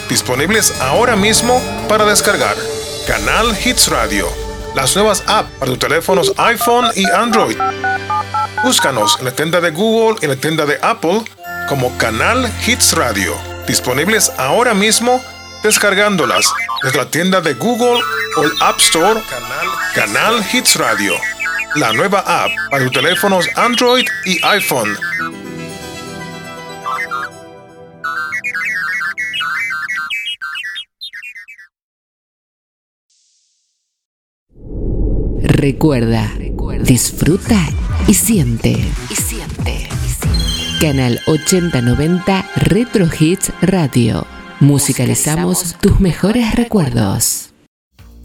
disponibles ahora mismo para descargar. Canal Hits Radio, las nuevas apps para tus teléfonos iPhone y Android. Búscanos en la tienda de Google y en la tienda de Apple como Canal Hits Radio, disponibles ahora mismo descargándolas desde la tienda de Google o el App Store. Canal Hits Radio, la nueva app para tus teléfonos Android y iPhone. Recuerda, disfruta y siente. Canal 8090 Retro Hits Radio. Musicalizamos tus mejores recuerdos.